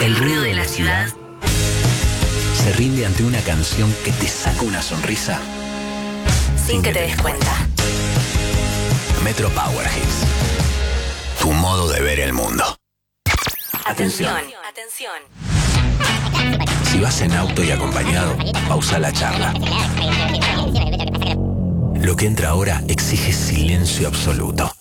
El ruido de la ciudad se rinde ante una canción que te saca una sonrisa sin que te des cuenta. Metro Power Hits. Tu modo de ver el mundo. Atención. Si vas en auto y acompañado, pausa la charla. Lo que entra ahora exige silencio absoluto.